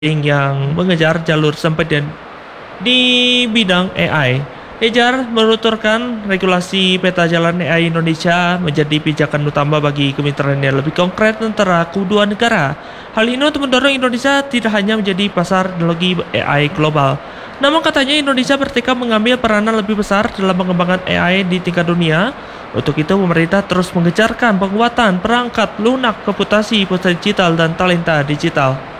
yang mengejar jalur sempit dan di bidang AI. Ejar menuturkan regulasi peta jalan AI Indonesia menjadi pijakan utama bagi kemitraan yang lebih konkret antara kedua negara. Hal ini untuk mendorong Indonesia tidak hanya menjadi pasar teknologi AI global, namun katanya Indonesia bertekad mengambil peranan lebih besar dalam pengembangan AI di tingkat dunia. Untuk itu, pemerintah terus mengejarkan penguatan perangkat lunak, komputasi, pusat digital, dan talenta digital.